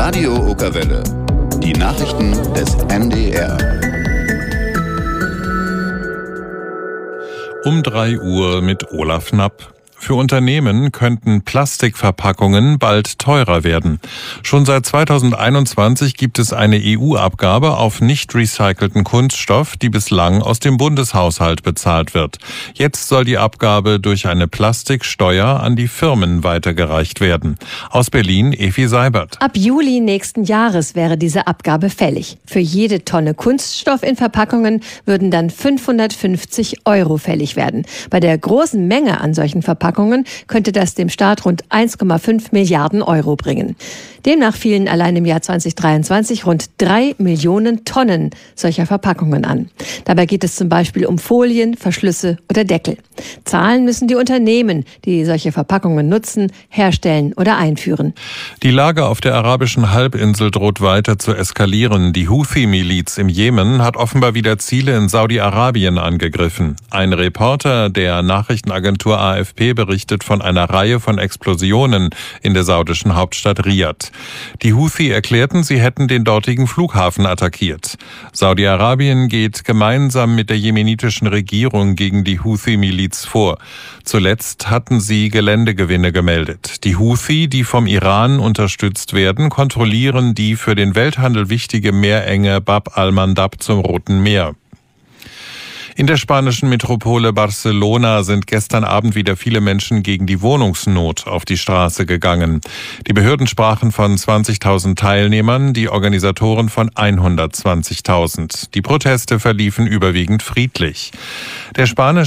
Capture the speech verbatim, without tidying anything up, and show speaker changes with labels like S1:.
S1: Radio Okerwelle. Die Nachrichten des M D R.
S2: Um drei Uhr mit Olaf Knapp. Für Unternehmen könnten Plastikverpackungen bald teurer werden. Schon seit zweitausendeinundzwanzig gibt es eine E U-Abgabe auf nicht recycelten Kunststoff, die bislang aus dem Bundeshaushalt bezahlt wird. Jetzt soll die Abgabe durch eine Plastiksteuer an die Firmen weitergereicht werden. Aus Berlin Evi Seibert.
S3: Ab Juli nächsten Jahres wäre diese Abgabe fällig. Für jede Tonne Kunststoff in Verpackungen würden dann fünfhundertfünfzig Euro fällig werden. Bei der großen Menge an solchen Verpackungen könnte das dem Staat rund eins Komma fünf Milliarden Euro bringen. Demnach fielen allein im Jahr zweitausenddreiundzwanzig rund drei Millionen Tonnen solcher Verpackungen an. Dabei geht es zum Beispiel um Folien, Verschlüsse oder Deckel. Zahlen müssen die Unternehmen, die solche Verpackungen nutzen, herstellen oder einführen.
S2: Die Lage auf der arabischen Halbinsel droht weiter zu eskalieren. Die Houthi-Miliz im Jemen hat offenbar wieder Ziele in Saudi-Arabien angegriffen. Ein Reporter der Nachrichtenagentur A F P berichtet von einer Reihe von Explosionen in der saudischen Hauptstadt Riad. Die Houthi erklärten, sie hätten den dortigen Flughafen attackiert. Saudi-Arabien geht gemeinsam mit der jemenitischen Regierung gegen die Houthi-Miliz vor. Zuletzt hatten sie Geländegewinne gemeldet. Die Houthi, die vom Iran unterstützt werden, kontrollieren die für den Welthandel wichtige Meerenge Bab al-Mandab zum Roten Meer. In der spanischen Metropole Barcelona sind gestern Abend wieder viele Menschen gegen die Wohnungsnot auf die Straße gegangen. Die Behörden sprachen von zwanzigtausend Teilnehmern, die Organisatoren von hundertzwanzigtausend. Die Proteste verliefen überwiegend friedlich. Der spanische